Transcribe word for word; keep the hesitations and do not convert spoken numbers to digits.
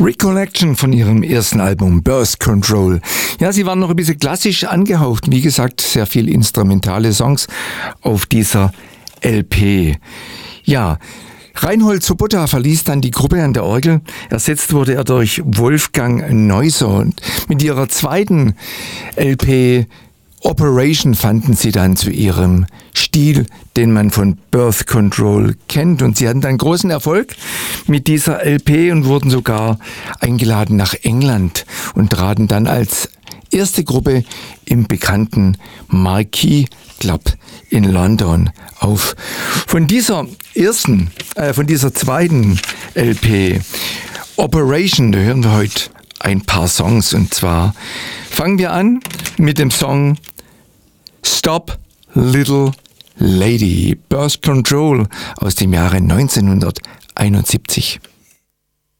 Recollection von ihrem ersten Album Birth Control. Ja, sie waren noch ein bisschen klassisch angehaucht. Wie gesagt, sehr viel instrumentale Songs auf dieser L P. Ja, Reinhold Sobotta verließ dann die Gruppe an der Orgel. Ersetzt wurde er durch Wolfgang Neusser. Und mit ihrer zweiten L P Operation fanden sie dann zu ihrem Stil, den man von Birth Control kennt. Und sie hatten dann großen Erfolg mit dieser L P und wurden sogar eingeladen nach England und traten dann als erste Gruppe im bekannten Marquee Club in London auf. Von dieser ersten, äh, von dieser zweiten L P Operation, da hören wir heute ein paar Songs. Und zwar fangen wir an mit dem Song Stop Little Lady, Birth Control aus dem Jahre neunzehnhunderteinundsiebzig.